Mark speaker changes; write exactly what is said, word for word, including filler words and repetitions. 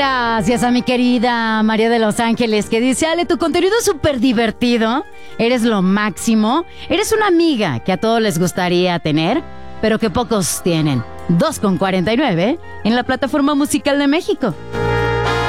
Speaker 1: Gracias a mi querida María de Los Ángeles, que dice: Ale, tu contenido es súper divertido, eres lo máximo, eres una amiga que a todos les gustaría tener, pero que pocos tienen. dos con cuarenta y nueve en la plataforma musical de México.